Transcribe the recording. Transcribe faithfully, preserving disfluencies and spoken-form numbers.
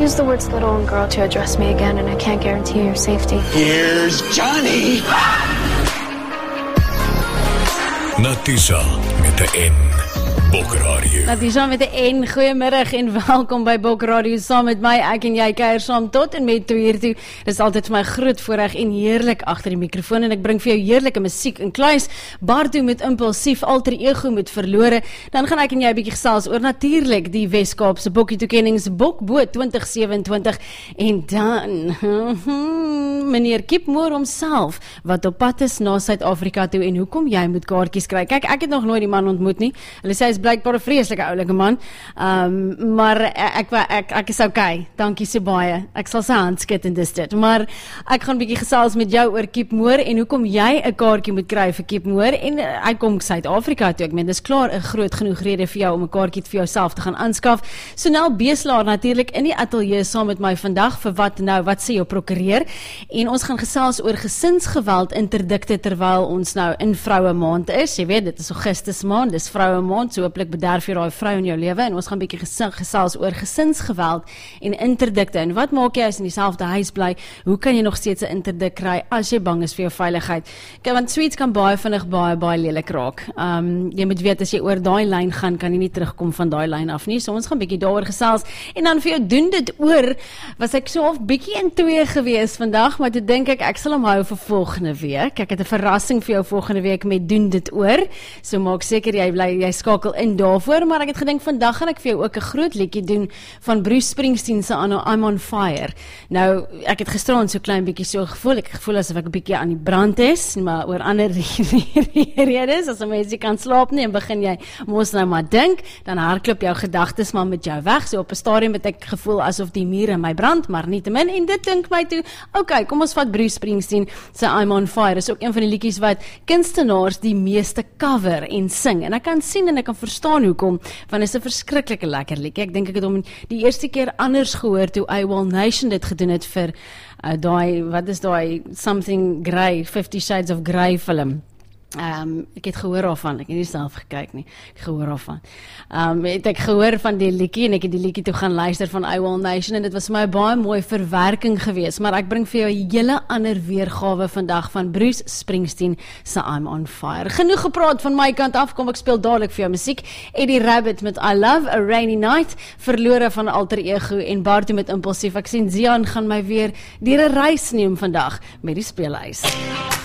use the words little and girl to address me again, and I can't guarantee your safety. Here's Johnny! Natisha met de N. Bokradio. Natisha met de N, goeiemiddag en welkom by Bokradio saam met my, ek en jy kuier saam tot en met twee uur toe. Dit is altyd vir my groot voorreg en heerlik agter die mikrofoon en ek bring vir jou heerlike musiek in kluis. Bardo met impulsief, alter ego met verlore. Dan gaan ek en jy 'n bietjie gesels oor natuurlik die Wes-Kaapse Bokkie toekennings Bokboot twintig sewenentwintig en dan meneer Kipmoor homself wat op pad is na Suid-Afrika toe en hoekom jy moet kaartjies kry. Kyk, ek het nog nooit die man ontmoet nie. Hulle sê hy is blykbaar 'n vreeslike oulike man. Um, maar ek, ek, ek, ek is okay. Dankie so baie. Ek sal sy hand skud en dis dit. Maar ek gaan 'n bietjie gesels met jou oor Kipmoor en hoekom jy 'n kaartjie moet kry vir Kipmoor en uh, hy kom Suid-Afrika toe. Ek meen dis klaar 'n groot genoeg rede vir jou om 'n kaartjie vir jouself te gaan aanskaf. Sonel Beeslaar natuurlik in die ateljee saam met my vandag vir wat nou, wat sê jou prokureur? En ons gaan gesels oor gesinsgeweld interdikte terwyl ons nou in Vroue Maand is. Jy weet, dit is Augustus maand, dis Vroue Maand, so hopelik bederf jy daai vrou in jou lewe en ons gaan 'n bietjie ges gesels oor gesinsgeweld en interdikte. En wat maak jy as in dieselfde huis bly? Hoe kan jy nog steeds 'n interdik kry as jy bang is vir jou veiligheid? Kyk, want sweets kan baie vinnig baie baie lelik raak. Um jy moet weet as jy oor daai lyn gaan, kan jy nie terugkom van daai lyn af nie. So ons gaan 'n bietjie daaroor gesels en dan vir jou doen dit oor. Was ek so of bietjie in twee gewees vandag, maar toe dink ek ek sal hom hou vir volgende week. Ek het 'n verrassing vir jou volgende week met doen dit oor. So maak seker jy bly jy skakel in daarvoor, maar ek het gedink vandag gaan ek vir jou ook 'n groot liedjie doen van Bruce Springsteen se I'm on Fire. Nou, ek het gisteraan so klein bietjie so gevoel, ek gevoel asof ek 'n bietjie aan die brand is, maar oor ander redes, as 'n mens nie kan slaap nie en begin jy mos nou maar dink, dan hardloop jou gedagtes maar met jou weg. So op 'n stadium het ek gevoel asof die muur in my brand, maar nietemin en dit dink my toe, okay, kom ons vat Bruce Springsteen se I'm on Fire. Is ook een van die liedjies wat kunstenaars die meeste cover en sing. En ek kan sien en ek kan verstaan hoekom, want dit is 'n verskriklike lekker liedjie. Ek dink ek het hom die eerste keer anders gehoor toe AWOL Nation dit gedoen het vir uh, daai, wat is daai Something Grey, Fifty Shades of Grey film. Um, ek het gehoor daarvan, ek het nie self gekyk nie, ek gehoor daarvan. Um, het ek gehoor van die liedjie en ek het die liedjie toe gaan luister van AWOL Nation en dit was vir my baie mooi verwerking geweest, maar ek bring vir jou 'n hele ander weergawe vandag van Bruce Springsteen se I'm on Fire. Genoeg gepraat van my kant af, kom ek speel dadelik vir jou musiek. Eddie Rabbit met I Love a Rainy Night, verlore van alter ego en Bardo met impulsief. Ek sien Zian gaan my weer deur 'n reis neem vandag met die speellys.